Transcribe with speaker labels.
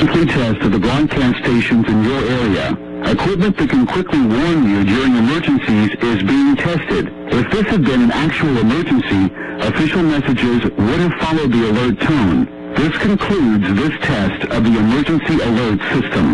Speaker 1: Monthly test of the broadcast stations in your area. Equipment that can quickly warn you during emergencies is being tested. If this had been an actual emergency, official messages would have followed the alert tone. This concludes this test of the emergency alert system.